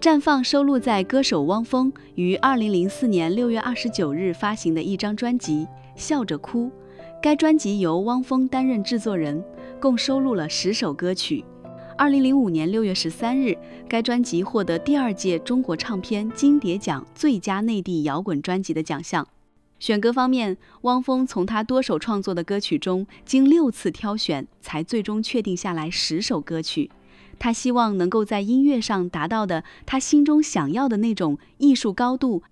绽放收录在歌手汪峰于2004年6月29日发行的一张专辑《笑着哭》，该专辑由汪峰担任制作人，共收录了10首歌曲。2005年6月13日，该专辑获得第2届中国唱片金碟奖最佳内地摇滚专辑的奖项。选歌方面，汪峰从他多首创作的歌曲中经6次挑选，才最终确定下来10首歌曲。他希望能够在音乐上达到的他心中想要的那种艺术高度